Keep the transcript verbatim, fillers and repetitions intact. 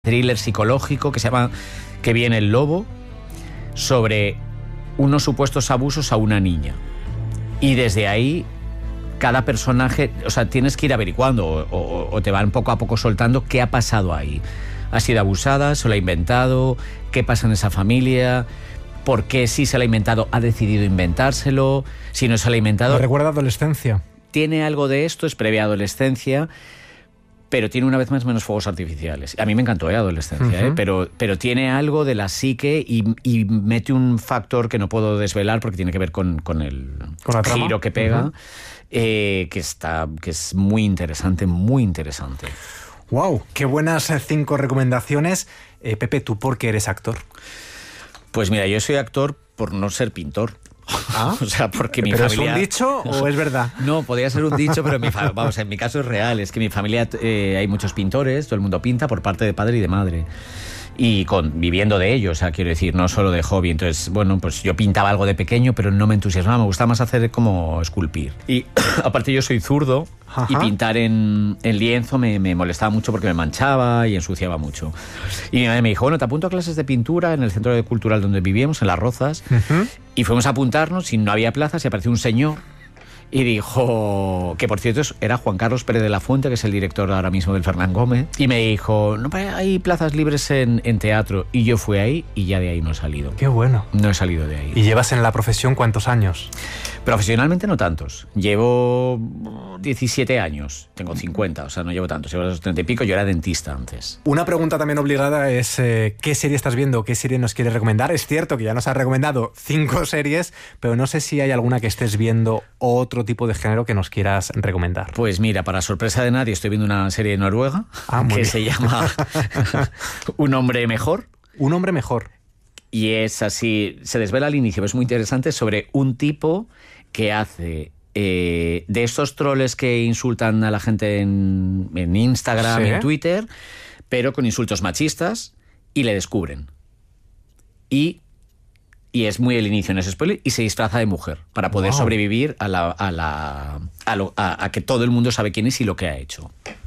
thriller psicológico que se llama Que viene el lobo, sobre unos supuestos abusos a una niña. Y desde ahí, cada personaje, o sea, tienes que ir averiguando o, o, o te van poco a poco soltando qué ha pasado ahí. ¿Ha sido abusada? ¿Se lo ha inventado? ¿Qué pasa en esa familia? ¿Por qué si se lo ha inventado ha decidido inventárselo? Si no se lo ha inventado... ¿Me recuerda a adolescencia? Tiene algo de esto, es previa adolescencia, pero tiene una vez más menos fuegos artificiales. A mí me encantó, ¿eh? Adolescencia, uh-huh. ¿eh? Pero, pero tiene algo de la psique y, y mete un factor que no puedo desvelar porque tiene que ver con, con el ¿Con la trama? giro que pega, uh-huh. eh, que, está, que es muy interesante, muy interesante. ¡Wow! ¡Qué buenas cinco recomendaciones! Eh, Pepe, ¿tú por qué eres actor? Pues mira, yo soy actor por no ser pintor. ¿Ah? O sea, porque mi ¿Pero familia... es un dicho o es verdad? No, podría ser un dicho, pero mi fa... vamos, en mi caso es real. Es que en mi familia eh, hay muchos pintores, todo el mundo pinta por parte de padre y de madre. Y con, viviendo de ello, o sea, quiero decir, no solo de hobby. Entonces, bueno, pues yo pintaba algo de pequeño, pero no me entusiasmaba, me gustaba más hacer como esculpir. Y aparte yo soy zurdo. Ajá. Y pintar en, en lienzo me, me molestaba mucho porque me manchaba y ensuciaba mucho. Y mi madre me dijo, bueno, te apunto a clases de pintura en el centro cultural donde vivíamos, en Las Rozas. Uh-huh. Y fuimos a apuntarnos y no había plazas y apareció un señor y dijo, que por cierto era Juan Carlos Pérez de la Fuente, que es el director ahora mismo del Fernán Gómez, y me dijo, no, hay plazas libres en, en teatro. Y yo fui ahí y ya de ahí no he salido. ¡Qué bueno! No he salido de ahí. ¿Y llevas en la profesión cuántos años? Profesionalmente no tantos. Llevo diecisiete años. Tengo cincuenta, o sea, no llevo tantos. Llevo los treinta y pico. Yo era dentista antes. Una pregunta también obligada es eh, ¿qué serie estás viendo? ¿Qué serie nos quieres recomendar? Es cierto que ya nos has recomendado cinco series, pero no sé si hay alguna que estés viendo o otro tipo de género que nos quieras recomendar. Pues mira, para sorpresa de nadie, estoy viendo una serie de Noruega ah, que bien. se llama Un hombre mejor. Un hombre mejor. Y es así, se desvela al inicio, es muy interesante, sobre un tipo que hace eh, de estos troles que insultan a la gente en, en Instagram, ¿sí? En Twitter, pero con insultos machistas, y le descubren. Y, y es muy el inicio, no es spoiler, y se disfraza de mujer para poder wow. sobrevivir a, la, a, la, a, lo, a, a que todo el mundo sabe quién es y lo que ha hecho.